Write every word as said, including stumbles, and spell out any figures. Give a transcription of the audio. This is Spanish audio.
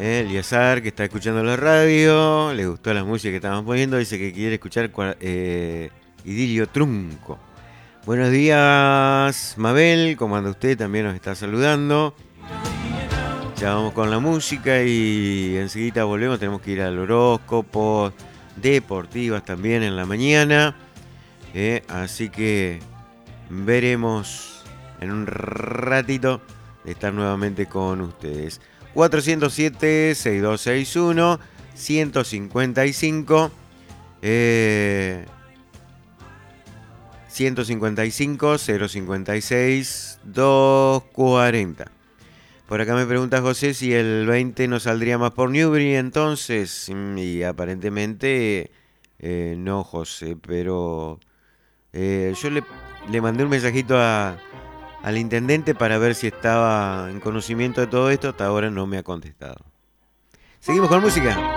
Eliazar, que está escuchando la radio, le gustó la música que estábamos poniendo, dice que quiere escuchar eh, Idilio Trunco. Buenos días, Mabel, ¿cómo anda usted? También nos está saludando. Ya vamos con la música y enseguida volvemos, tenemos que ir al horóscopo, deportivas también en la mañana. Eh, así que veremos en un ratito de estar nuevamente con ustedes. cuatrocientos siete, sesenta y dos sesenta y uno, ciento cincuenta y cinco, eh, ciento cincuenta y cinco, cero cincuenta y seis, doscientos cuarenta. Por acá me pregunta José si el veinte no saldría más por Newbery entonces. Y aparentemente eh, no, José, pero eh, yo le, le mandé un mensajito a, al intendente para ver si estaba en conocimiento de todo esto. Hasta ahora no me ha contestado. Seguimos con música.